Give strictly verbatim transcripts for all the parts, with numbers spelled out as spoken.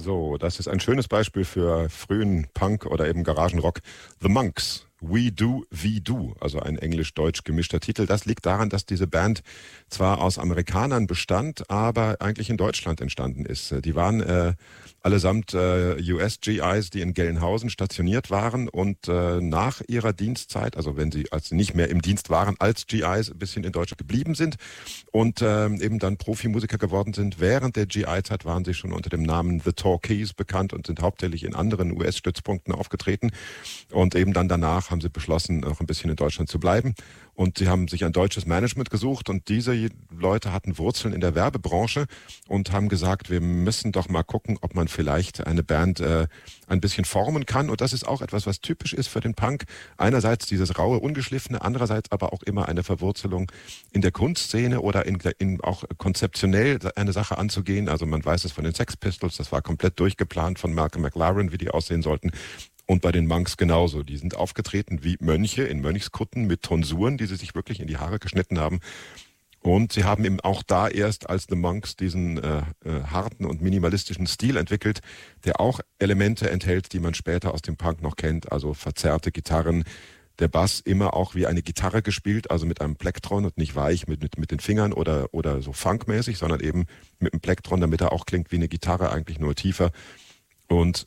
So, das ist ein schönes Beispiel für frühen Punk oder eben Garagenrock. The Monks. We Do, We Do, also ein englisch-deutsch gemischter Titel. Das liegt daran, dass diese Band zwar aus Amerikanern bestand, aber eigentlich in Deutschland entstanden ist. Die waren äh, allesamt äh, U S G Is, die in Gelnhausen stationiert waren und äh, nach ihrer Dienstzeit, also wenn sie als sie nicht mehr im Dienst waren als G Is, ein bisschen in Deutschland geblieben sind und äh, eben dann Profimusiker geworden sind. Während der G I-Zeit waren sie schon unter dem Namen The Talkies bekannt und sind hauptsächlich in anderen U S-Stützpunkten aufgetreten. Und eben dann danach haben sie beschlossen, noch ein bisschen in Deutschland zu bleiben. Und sie haben sich ein deutsches Management gesucht und diese Leute hatten Wurzeln in der Werbebranche und haben gesagt, wir müssen doch mal gucken, ob man vielleicht eine Band äh, ein bisschen formen kann. Und das ist auch etwas, was typisch ist für den Punk. Einerseits dieses raue, ungeschliffene, andererseits aber auch immer eine Verwurzelung in der Kunstszene oder in, in auch konzeptionell eine Sache anzugehen. Also man weiß es von den Sex Pistols, das war komplett durchgeplant von Malcolm McLaren, wie die aussehen sollten. Und bei den Monks genauso. Die sind aufgetreten wie Mönche in Mönchskutten mit Tonsuren, die sie sich wirklich in die Haare geschnitten haben. Und sie haben eben auch da erst als The Monks diesen äh, äh, harten und minimalistischen Stil entwickelt, der auch Elemente enthält, die man später aus dem Punk noch kennt. Also verzerrte Gitarren, der Bass immer auch wie eine Gitarre gespielt, also mit einem Plektron und nicht weich mit, mit, mit den Fingern oder, oder so funkmäßig, sondern eben mit einem Plektron, damit er auch klingt wie eine Gitarre, eigentlich nur tiefer. Und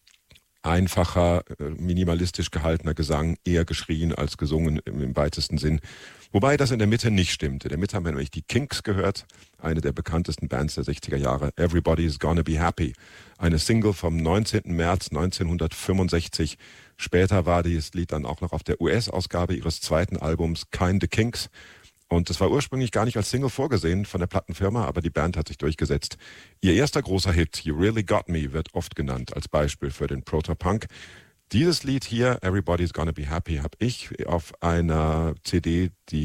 einfacher, minimalistisch gehaltener Gesang, eher geschrien als gesungen im, im weitesten Sinn. Wobei das in der Mitte nicht stimmte. In der Mitte haben wir nämlich die Kinks gehört, eine der bekanntesten Bands der sechziger Jahre. Everybody's Gonna Be Happy. Eine Single vom neunzehnten März neunzehnhundertfünfundsechzig. Später war dieses Lied dann auch noch auf der U S-Ausgabe ihres zweiten Albums Kinda Kinks. Und es war ursprünglich gar nicht als Single vorgesehen von der Plattenfirma, aber die Band hat sich durchgesetzt. Ihr erster großer Hit, You Really Got Me, wird oft genannt als Beispiel für den Proto-Punk. Dieses Lied hier, Everybody's Gonna Be Happy, habe ich auf einer C D, die